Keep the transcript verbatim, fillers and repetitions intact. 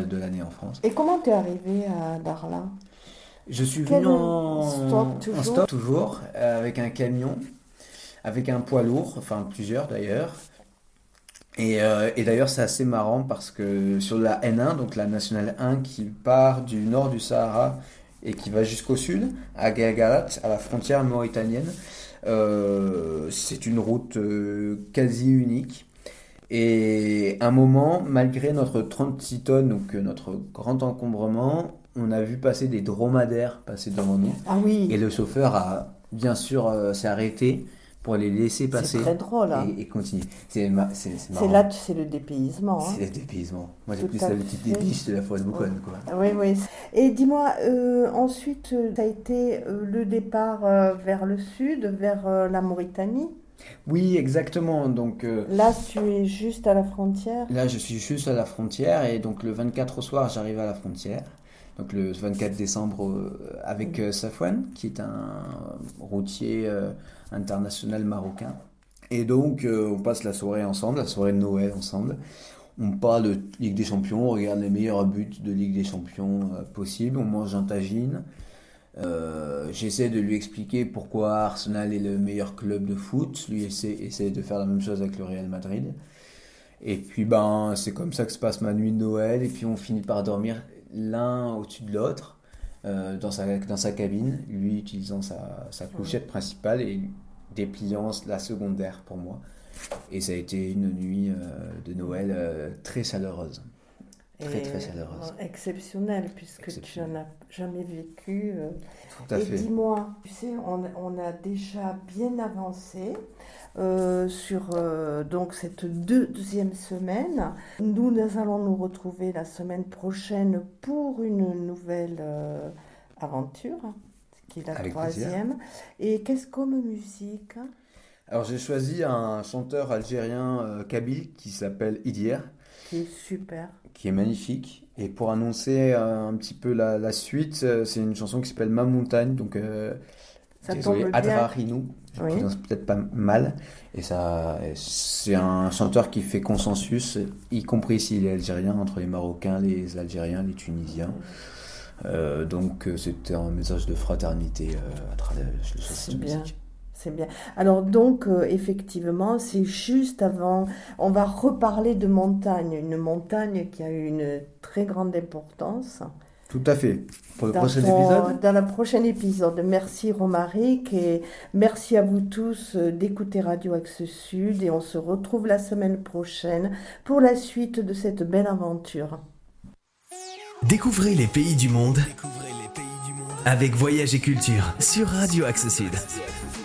nationale de l'année en France. Et comment t'es arrivé à Darla? Je suis Quel venu en stop toujours en stop toujours, euh, avec un camion, avec un poids lourd, enfin plusieurs d'ailleurs. Et, euh, et d'ailleurs, c'est assez marrant parce que sur la N un, donc la nationale un qui part du nord du Sahara et qui va jusqu'au sud, à Guégarat, à la frontière mauritanienne, euh, c'est une route euh, quasi unique. Et à un moment, malgré notre trente-six tonnes, donc euh, notre grand encombrement, on a vu passer des dromadaires passer devant nous. Ah Et oui, le chauffeur a, bien sûr, euh, s'est arrêté pour les laisser c'est passer très drôle, hein. et, et continuer. C'est ma- c'est- c'est C'est marrant. là, c'est le dépaysement, hein. C'est le dépaysement. Moi, j'ai Tout plus à l'habitude des fait. biches de la forêt de Bourgogne, quoi. Oui, oui. Et dis-moi, euh, ensuite, euh, ça a été euh, le départ euh, vers le sud, vers euh, la Mauritanie. Oui, exactement. Donc euh, Là, tu es juste à la frontière. là, je suis juste à la frontière et donc le vingt-quatre au soir, j'arrive à la frontière. Donc le vingt-quatre décembre euh, avec euh, Safwan, qui est un routier euh, international marocain. Et donc euh, on passe la soirée ensemble, la soirée de Noël ensemble. On parle de Ligue des Champions, on regarde les meilleurs buts de Ligue des Champions euh, possibles, on mange un tagine. Euh, j'essaie de lui expliquer pourquoi Arsenal est le meilleur club de foot. Lui essaie, essaie de faire la même chose avec le Real Madrid. Et puis ben c'est comme ça que se passe ma nuit de Noël. Et puis on finit par dormir l'un au-dessus de l'autre euh, dans sa, dans sa cabine. Lui utilisant sa, sa couchette principale et dépliant la secondaire pour moi. Et ça a été une nuit euh, de Noël euh, très chaleureuse. Très Et, très chaleureuse. euh, exceptionnel, puisque Exceptionnelle. tu n'en as jamais vécu. euh. Tout à Et fait. dis-moi, tu sais, on, on a déjà bien avancé euh, sur euh, donc cette deux- deuxième semaine. Nous, nous allons nous retrouver la semaine prochaine pour une nouvelle euh, aventure, qui est la Avec plaisir. troisième. Et qu'est-ce comme musique? Alors j'ai choisi un chanteur algérien euh, kabyle qui s'appelle Idir, Qui est super. qui est magnifique. Et pour annoncer euh, un petit peu la, la suite, euh, c'est une chanson qui s'appelle Ma Montagne, donc euh, Ça désolé, tombe bien. Adra Rinou, je Oui. prononce peut-être pas mal. Et ça, c'est un chanteur qui fait consensus, y compris s'il est algérien, entre les Marocains, les Algériens, les Tunisiens. Euh, donc euh, c'était un message de fraternité euh, à travers le choix de C'est cette bien. musique. C'est bien. Alors donc, euh, effectivement, c'est juste avant, on va reparler de montagne, une montagne qui a une très grande importance Tout à fait. Pour le dans prochain ton- épisode, dans le prochain épisode. Merci Romaric et merci à vous tous euh, d'écouter Radio Axe Sud et on se retrouve la semaine prochaine pour la suite de cette belle aventure. Découvrez les pays du monde avec Voyage et Culture sur Radio Axe Sud.